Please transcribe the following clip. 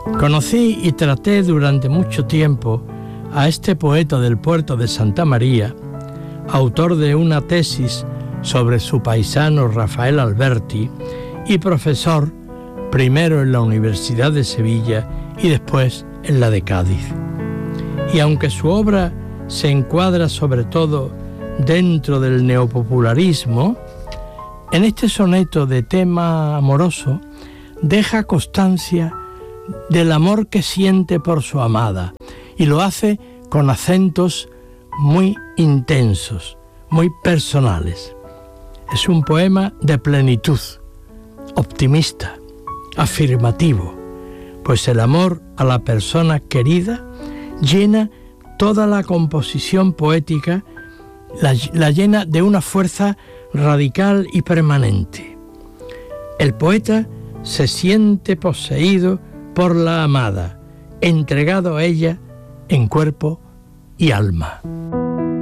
Conocí y traté durante mucho tiempo a este poeta del puerto de Santa María, autor de una tesis sobre su paisano Rafael Alberti y profesor primero en la Universidad de Sevilla y después en la de Cádiz. Y aunque su obra se encuadra sobre todo dentro del neopopularismo, en este soneto de tema amoroso deja constancia del amor que siente por su amada y lo hace con acentos muy intensos, muy personales. Es un poema de plenitud, optimista, afirmativo, pues el amor a la persona querida llena toda la composición poética, la llena de una fuerza radical y permanente. El poeta se siente poseído por la amada, entregado a ella en cuerpo y alma.